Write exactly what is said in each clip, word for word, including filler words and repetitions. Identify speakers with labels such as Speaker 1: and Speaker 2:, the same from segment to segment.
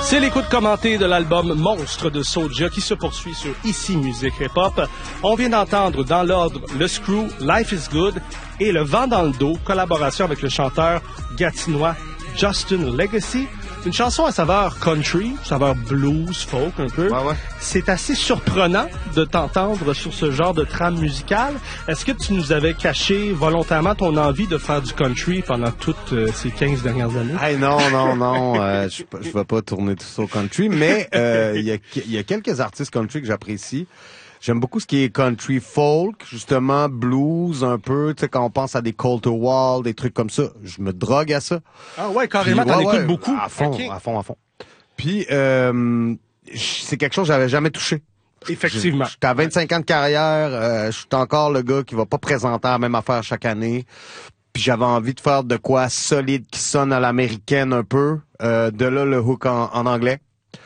Speaker 1: C'est l'écoute commentée de l'album Monstre de Soulja qui se poursuit sur Ici Musique Hip Hop. On vient d'entendre dans l'ordre Le Screw, Life is Good et Le Vent dans le dos, collaboration avec le chanteur gatinois Justin Legacy. Une chanson à saveur country, saveur blues, folk un peu.
Speaker 2: Ouais, ouais.
Speaker 1: C'est assez surprenant de t'entendre sur ce genre de trame musicale. Est-ce que tu nous avais caché volontairement ton envie de faire du country pendant toutes euh, ces quinze dernières années?
Speaker 2: Hey, non, non, non, euh, je je vais pas tourner tout ça au country, mais euh, il y a, il y a quelques artistes country que j'apprécie. J'aime beaucoup ce qui est country folk, justement, blues un peu, tu sais, quand on pense à des Colter Wall, des trucs comme ça, je me drogue à ça.
Speaker 1: Ah ouais, carrément,
Speaker 2: Puis,
Speaker 1: t'en
Speaker 2: ouais,
Speaker 1: écoutes
Speaker 2: ouais,
Speaker 1: beaucoup.
Speaker 2: À fond,
Speaker 1: Okay.
Speaker 2: à fond, à fond. Puis, euh, c'est quelque chose que j'avais jamais touché.
Speaker 1: Effectivement.
Speaker 2: J'étais à vingt-cinq ans de carrière, euh, je suis encore le gars qui va pas présenter la même affaire chaque année. Puis j'avais envie de faire de quoi solide qui sonne à l'américaine un peu. Euh, de là, le hook en, en anglais.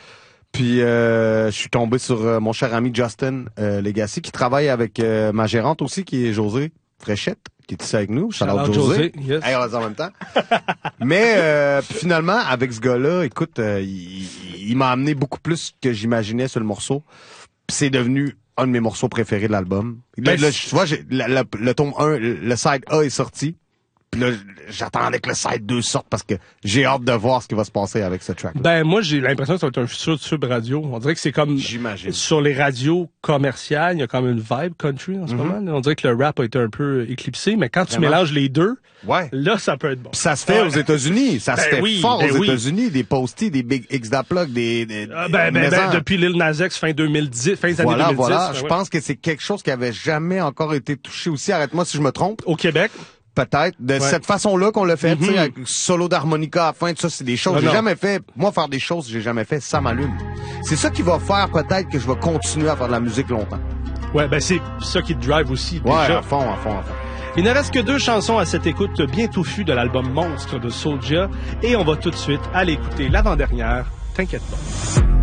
Speaker 2: Puis euh, je suis tombé sur euh, mon cher ami Justin euh, Legacy, qui travaille avec euh, ma gérante aussi, qui est Josée Fréchette, qui est ici avec nous. Shout out José.
Speaker 1: Yes.
Speaker 2: Hey, on l'a dit en même temps. Mais euh, puis finalement, avec ce gars-là, écoute, euh, il, il m'a amené beaucoup plus que j'imaginais sur le morceau. Puis c'est devenu un de mes morceaux préférés de l'album. Là,
Speaker 1: Ben,
Speaker 2: là, tu vois, j'ai, le, le, le tome un, le side A est sorti. Puis là, j'attendais que le side deux sorte parce que j'ai hâte de voir ce qui va se passer avec ce track-là.
Speaker 1: Ben, moi, j'ai l'impression que ça va être un futur sub radio. On dirait que c'est comme...
Speaker 2: J'imagine.
Speaker 1: Sur les radios commerciales, il y a comme une vibe country en ce
Speaker 2: Mm-hmm.
Speaker 1: moment. Là. On dirait que le rap a été un peu éclipsé, mais quand tu
Speaker 2: Vraiment?
Speaker 1: mélanges les deux,
Speaker 2: Ouais.
Speaker 1: là, ça peut être bon.
Speaker 2: Puis ça se fait
Speaker 1: Ouais.
Speaker 2: aux États-Unis. Ça se
Speaker 1: Ben
Speaker 2: fait
Speaker 1: oui,
Speaker 2: fort
Speaker 1: ben
Speaker 2: aux
Speaker 1: oui.
Speaker 2: États-Unis. Des posties, des Big X d'Aplug, des... des
Speaker 1: Ah, ben, ben,
Speaker 2: mais
Speaker 1: ben,
Speaker 2: en-
Speaker 1: depuis Lil Nas X, fin deux mille dix, fin des
Speaker 2: Voilà,
Speaker 1: années deux mille dix.
Speaker 2: voilà.
Speaker 1: ben
Speaker 2: Je
Speaker 1: ouais.
Speaker 2: pense que c'est quelque chose qui avait jamais encore été touché aussi. Arrête-moi si je me trompe.
Speaker 1: Au Québec.
Speaker 2: Peut-être. De cette façon-là qu'on l'a fait, tu sais,
Speaker 1: Mhm.
Speaker 2: avec solo d'harmonica à la fin, tout ça, c'est des choses
Speaker 1: Ah,
Speaker 2: que j'ai
Speaker 1: non.
Speaker 2: jamais fait. Moi, faire des choses que j'ai jamais fait, ça m'allume. C'est ça qui va faire peut-être que je vais continuer à faire de la musique longtemps.
Speaker 1: Ouais, ben c'est ça qui te drive aussi,
Speaker 2: Ouais,
Speaker 1: déjà.
Speaker 2: à fond, à fond, à fond.
Speaker 1: Il ne reste que deux chansons à cette écoute bien touffue de l'album Monstre de Soulja, et on va tout de suite aller écouter l'avant-dernière. T'inquiète pas.